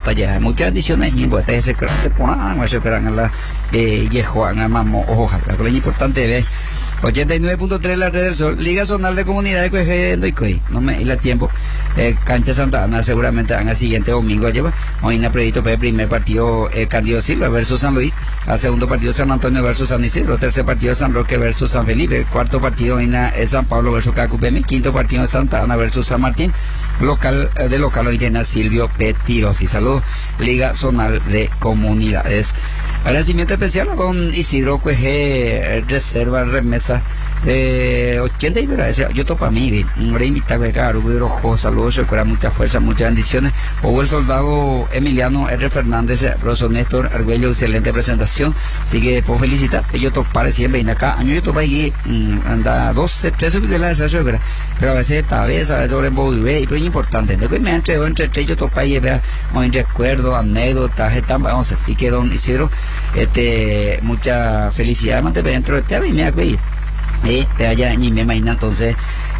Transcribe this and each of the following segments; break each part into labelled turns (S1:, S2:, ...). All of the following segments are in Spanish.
S1: ya muchas bendiciones y pues te ponen eso que eran la Juan Amamo ojalá lo importante es 89.3 la red del sol, Liga Zonal de Comunidades no me la tiempo, Cancha Santa Ana seguramente van al siguiente domingo lleva, hoy previsto para el primer partido Cándido Silva versus San Luis, al segundo partido San Antonio versus San Isidro, tercer partido San Roque versus San Felipe, cuarto partido en San Pablo versus Cacupemi, quinto partido Santa Ana versus San Martín, local hoy tiene Silvio Petirosi. Saludos, Liga Zonal de Comunidades. Agradecimiento especial a don Isidro Cueje, reserva, remesa de 80 y yo topo a mí, un reinvitado de caro, rojo, saludos, recuerda mucha fuerza, muchas bendiciones. Hubo el soldado Emiliano R. Fernández, Rosso Néstor Arguello, excelente presentación, así que puedo felicitar, yo topar siempre en acá, año yo topo ahí, anda 12, 13 de la esa pero a veces tal vez, a veces sobre Bovive, y pues es importante, después me entregó entre tres, yo topo ahí, vea, un recuerdo, anécdotas, vamos, así que don Isidro, mucha felicidad, mantener dentro de este, me acuerdo. Te haya ni me imagina entonces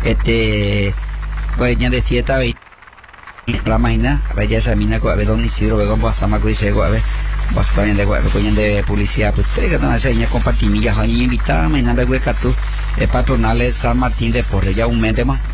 S1: pues ya de fiesta la máquina vaya esa mina a ver don Isidro vego pasama que dice a ver vas también de coñen de publicidad pues te que no hace ya compartir millas hoy invitada mañana de hueca tú patronales San Martín de Porres ya un mente más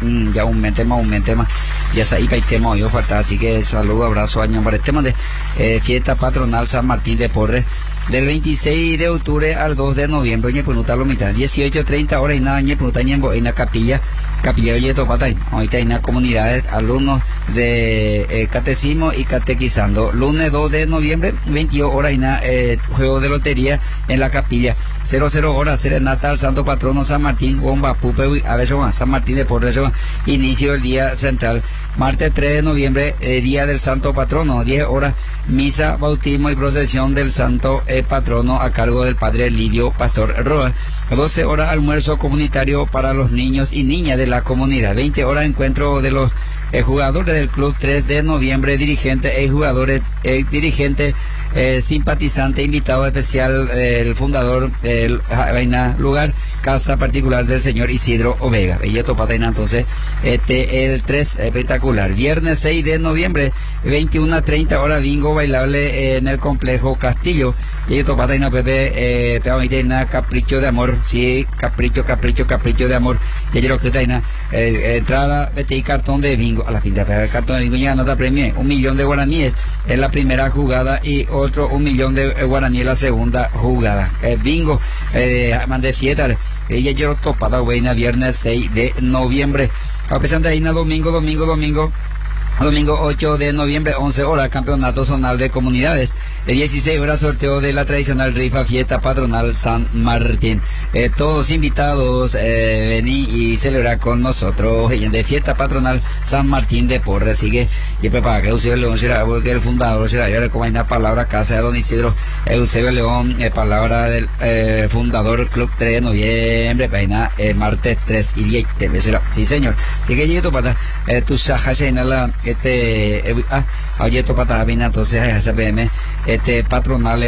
S1: ya está ahí para el tema hoy falta así que saludo abrazo año para el tema de fiesta patronal San Martín de Porres del 26 de octubre al 2 de noviembre, en Punutalo mitad, 18:30 horas y nada, en la capilla de Topatay. Ahorita hay unas comunidades, alumnos de catecismo y catequizando. Lunes 2 de noviembre, 22 horas y nada, juego de lotería en la capilla. 00 horas, serenata al santo patrono San Martín, bomba, pupe, a veces San Martín de Porres, inicio del día central. Martes 3 de noviembre, día del santo patrono, 10 horas, misa, bautismo y procesión del santo patrono a cargo del padre Lidio Pastor Roa. 12 horas, almuerzo comunitario para los niños y niñas de la comunidad. 20 horas, encuentro de los jugadores del club. 3 de noviembre, dirigentes y jugadores, dirigentes, simpatizante, invitado especial, el fundador del lugar, casa particular del señor Isidro Ovega. Belleto Patena, entonces, el 3, espectacular. Viernes 6 de noviembre, 21:30 horas, bingo bailable en el complejo Castillo. Belleto Patena, Pepe, te va a meter nada, capricho de amor, sí, capricho de amor. Ya yo lo que está ahí, entrada, vete y cartón de bingo, a la fin de cartón de bingo, ya no te premié, 1 millón de guaraníes en la primera jugada y otro 1 millón de guaraníes en la segunda jugada. Bingo, mandé fiesta, ella yo lo topada, buena, viernes 6 de noviembre. A pesar de ahí, domingo 8 de noviembre, 11 horas, campeonato zonal de comunidades. De 16 horas, sorteo de la tradicional rifa fiesta patronal San Martín. Todos invitados, venir y celebrar con nosotros de fiesta patronal San Martín de Porres. Así que, y para que Eusebio León será, porque el fundador será, yo le comento una palabra casa de don Isidro Eusebio León, palabra del fundador Club 3 de noviembre, paina, martes 3 y 10 será. Sí, señor. Así que yo para tu saja en la oye, esto para vina, entonces SPM, patronales,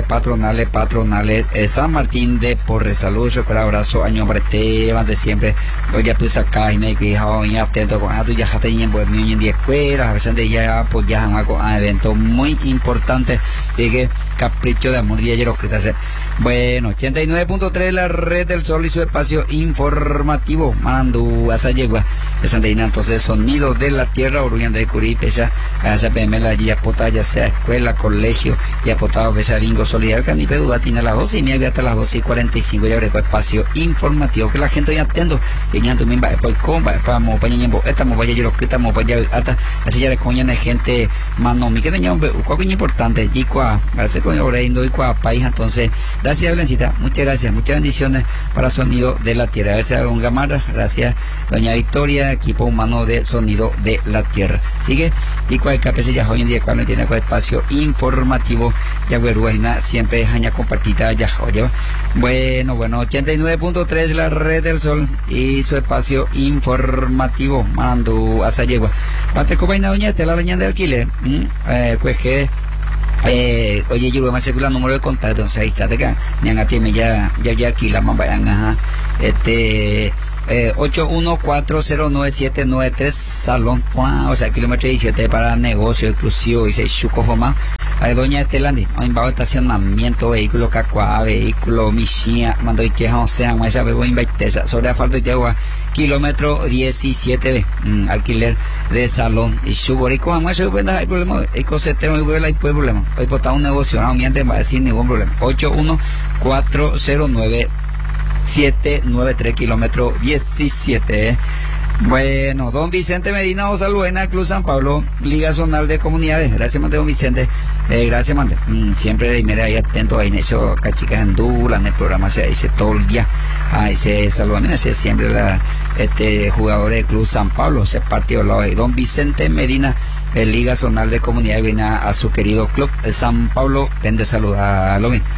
S1: San Martín de Porres. Saludos, chocolate, abrazo, año para de siempre. Oye, pues acá, y que hoy atento con esto, ya está teniendo pues niños de escuela, a veces de ya apoyan a eventos muy importantes, y que capricho de amor y ayer los que te hace. Bueno, 89.3 la red del sol y su espacio informativo, Manandú, Azayegua, de Sandeina, entonces sonido de la tierra, Uruguay de Curí, Pesa, SPM, la Yapota, ya sea escuela, colegio, Yapotado, Pesa, Bingo, Solidario, Canipe, Duda, tiene las 12:30 hasta las 12:45, ya agregó espacio informativo, que la gente ya atendo, que ya también va, pues, comba, vamos, para allá, estamos, vaya, yo los que estamos, para allá, hasta, así ya le coñan gente, mano, mi que tenía un cuaco importante, y cua, hace con el oreindo y cua, país, entonces, gracias, Belencita, muchas gracias, muchas bendiciones para Sonido de la Tierra. Gracias a don Gamarra, gracias doña Victoria, equipo humano de Sonido de la Tierra. Sigue, y cual capese ya hoy en día cuando tiene espacio informativo, ya Gueruaina, siempre jaña compartida, ya joya. Bueno, 89.3 la red del sol y su espacio informativo, Manando hasta Yegua. Pate cobaina doña Estela Leñán de alquiler, pues que oye, yo voy a circular número de contacto, o sea, ahí está de acá, ya aquí la mamá, 8140979 salón, o sea, kilómetro 17 para negocio exclusivo, dice Chuco Foma, a doña Estelandi, hay un estacionamiento, vehículo Cacuá, vehículo Michia, mando y queja, o sea, más ya veo invaitesa, sobre asfalto y agua, kilómetro 17, alquiler de salón y suborico, además yo puedo hay problema, hay cosas tengo y hay problema, hoy por un negocio, no miente, va a decir ningún problema, 81409 793 kilómetro 17. Bueno, don Vicente Medina, os saluda en el Club San Pablo, Liga Zonal de Comunidades. Gracias, mante, don Vicente. Gracias, mante. Siempre mira ahí atento ahí en eso, cachicas en Dula, en el programa se dice todo el día. Ahí se saluda, mira, siempre la jugador del Club San Pablo, se partió al lado de don Vicente Medina, Liga Zonal de Comunidades, viene a su querido Club San Pablo, ven de saludarlo mismo.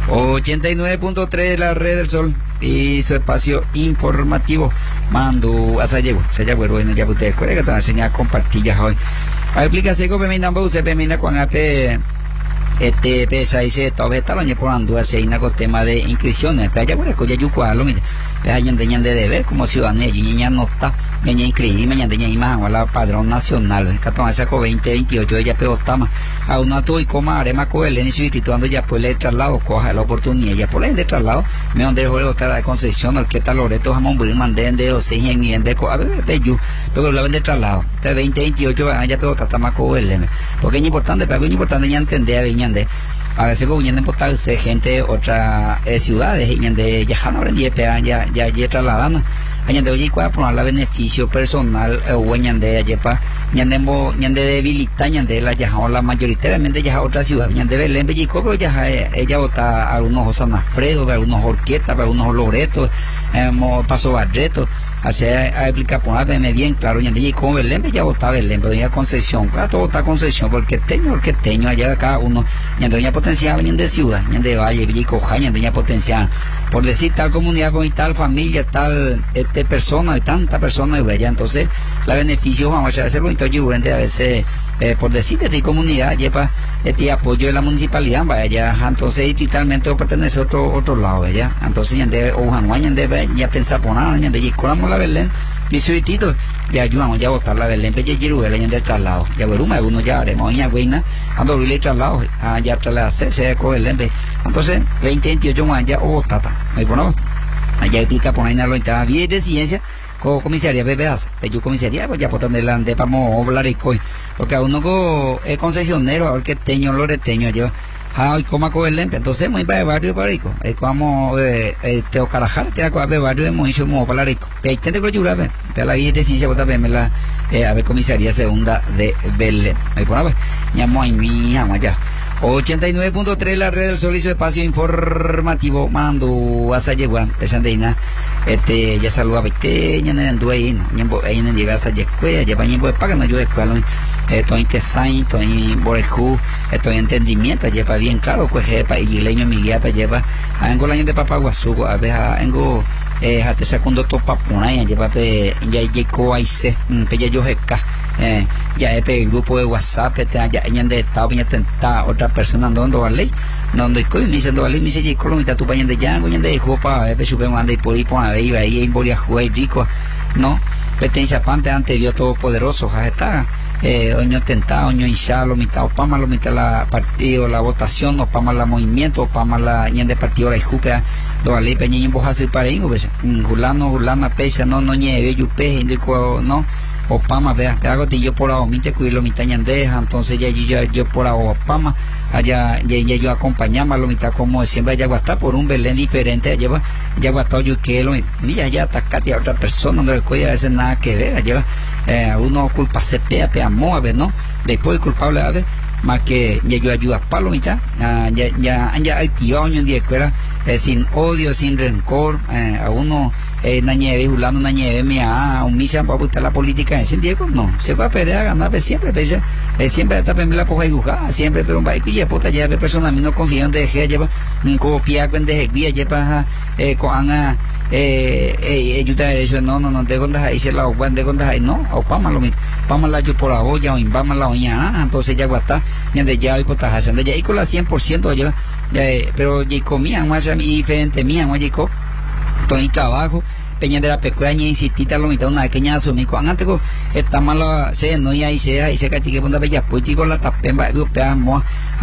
S1: 89.3 la Red del Sol y su espacio informativo mando a Sayegua bueno ya ustedes pueden que te van a enseñar a compartir ya hoy explícase cómo me dan usted me con AP pesa dice todo está lo por ando hacia con tema de inscripciones pero ya bueno ya yo cualo mira de deber como ciudadanía y niña no está niña inscribí mañana niña imagen la padrón nacional catón saco 2028 ella pero estamos a una tu y coma arema coel en su instituando ya pues le traslado coja la oportunidad ya por el de traslado me donde dejó de Concepción Orquesta Loreto jamón burín mandén de José y de yo pero lo ven de traslado este 2028 ya pero tratamos coel porque es importante pero es importante ya entender a veces como vienen por tal gente de otras ciudades y de ya no ya trasladan de hoy cuál poner la beneficio personal o de ayepa de debilitar de la ya la mayoritariamente ya otra ciudad de Belén Bellico pero ya ella vota algunos San Alfredo algunos Orquestas algunos Loreto Paso Barreto así a explicar ponerme bien claro y como Belén ya votaba Belén pero ya Concepción claro todo está Concepción porque orquesteño allá cada uno y doña potencial de ciudad de Valle Villico Jaña doña potencial por decir tal comunidad con tal familia tal persona y tanta persona y bella entonces la beneficio vamos a hacer bonito a veces por decir de comunidad lleva este apoyo de la municipalidad vaya entonces totalmente pertenece a otro lado ya entonces ya pensar por nada ya colamos la Belén y su distrito ya ayudamos ya a votar la Belén pero ya del traslado ya veruma uno ya haremos ya güeyna ando el traslado ya trasladarse con el Belén entonces 2028 más ya o tata me ponemos allá explica por ahí lo estaba bien residencia comisaría bebeas yo comisaría pues ya por donde la ande vamos a hablar y coi porque a uno es concesionero orquesteño loreteño yo y coma con el lempe entonces muy para el barrio para rico como Teocarajar te acuerdas del barrio de Moiso como para rico pero hay que llorar pero la vida de ciencia bota la a ver comisaría segunda de Belén ahí por ahí llamo a mi llama ya 89.3 la Red del Sol y su espacio informativo mando a Sayegua pesandeina ya saluda pequeña en el ahí no llega a Sayegua ya para de paga no yo después estoy en Quesain estoy en Borejú estoy en entendimiento lleva bien claro pues para Igileño mi guía para lleva en la gente de Papaguazú a ver en hasta segundo topa punaya lleva ya llegó ahí se ya yo jeca ya el grupo de WhatsApp ya de estado ya tenta otra persona andando a ley no me dicen me dice ya colomita tu pañen de yango ya de jopa supe manda y por ahí por ahí en Boria juez rico no petencia pante anterior todopoderoso ya está oño tentado oño hinchado lo mitad opama lo mitad la partido la votación opama la movimiento opama la de partido la jupea do ali peñeño bojas para ingo pues hulana pesa no nieve yupe indico no opama vea te hago yo por ahora mite cuido mitad ñandeja entonces ya yo por ahora opama allá ya yo acompañaba lo mitad como siempre allá guata por un Belén diferente lleva ya guata yo que lo mira ya atacate a otra persona no le cuida a veces nada que ver lleva uno culpa se pea amor a ver no después culpable a ver más que ya yo ayuda para lo mitad ya activado en día escuela sin odio sin rencor a uno una nieve julando una nieve mía un misa para buscar la política en Diego no se va a perder a ganar siempre siempre está en la poja y jugada siempre pero un baile y puta ya de personas a mí no confían de que lleva un copia con de guía lleva con ayuda eso no de contas ahí se la ocupan de contas ahí no opama lo mismo opama la yo por la olla o impama la oña entonces ya guata de ya y potas haciendo ya y con la 100% lleva pero ya comían más a mí diferente mía más chico todo el trabajo peña de la pecueña insistita lo mitad una pequeña asumí con antes está malo se no y ahí se cachique punta bella pues chico la tapemba europea